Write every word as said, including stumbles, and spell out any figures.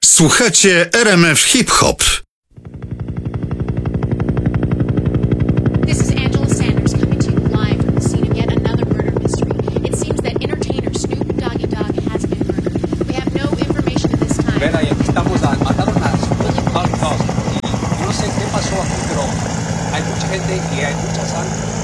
Słuchacie R M F Hip Hop. This is Angela Sanders coming to you live from the scene of yet another murder mystery. It seems that entertainer Snoop Doggy Dogg has been murdered. We have no information at this time. Vera, y aquí estamos, a, mataron a Snoop Doggy Dogg. Y yo no sé qué pasó aquí, pero hay mucha gente y hay mucha sangre.